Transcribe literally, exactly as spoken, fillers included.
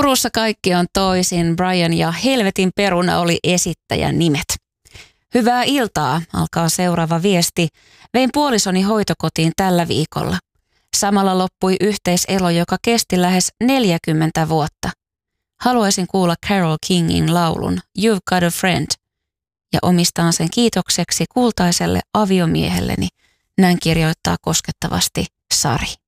Turussa kaikki on toisin. Brian ja Helvetin peruna oli esittäjän nimet. Hyvää iltaa, alkaa seuraava viesti. Vein puolisoni hoitokotiin tällä viikolla. Samalla loppui yhteiselo, joka kesti lähes neljäkymmentä vuotta. Haluaisin kuulla Carole Kingin laulun You've Got a Friend ja omistaan sen kiitokseksi kultaiselle aviomiehelleni. Näin kirjoittaa koskettavasti Sari.